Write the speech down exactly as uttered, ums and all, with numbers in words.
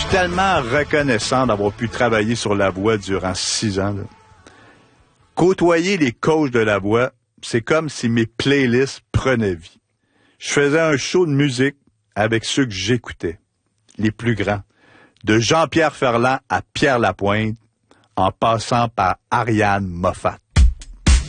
suis tellement reconnaissant d'avoir pu travailler sur La Voix durant six ans. Là. Côtoyer les coachs de La Voix, c'est comme si mes playlists prenaient vie. Je faisais un show de musique avec ceux que j'écoutais, les plus grands, de Jean-Pierre Ferland à Pierre Lapointe, en passant par Ariane Moffat.